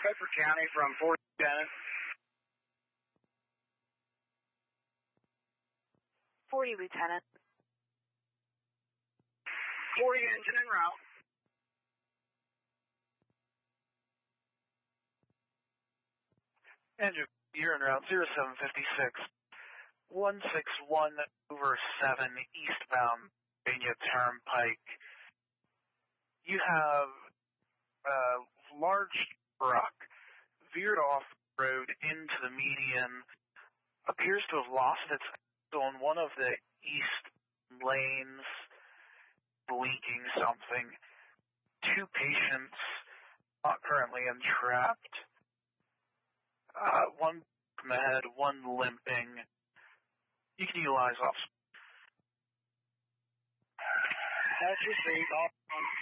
Bedford County from 40 Lieutenant. 40 Lieutenant. 40 engine en route. Andrew, you're en route 0756. 161 over 7 eastbound Pennsylvania Turnpike. You have a large truck veered off the road into the median, appears to have lost its axle on one of the east lanes, leaking something. 2 patients not currently entrapped. One from the head, one limping. You can utilize officer. That's received.